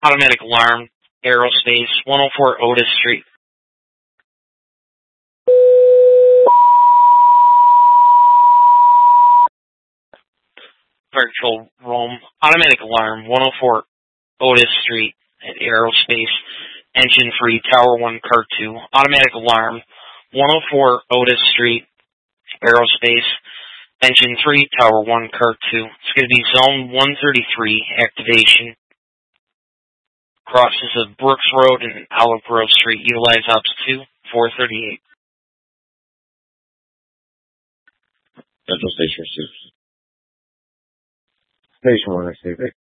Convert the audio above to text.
automatic alarm, aerospace, 104 Otis Street. Virtual roam, automatic alarm, 104 Otis Street at Aerospace, engine free, Tower 1, Car 2, automatic alarm, 104 Otis Street, Aerospace, engine 3, Tower 1, Car 2. It's going to be Zone 133 activation. Crosses of Brooks Road and Olive Grove Street. Utilize ops 2, 438. Central Station 6. Station 1, I see.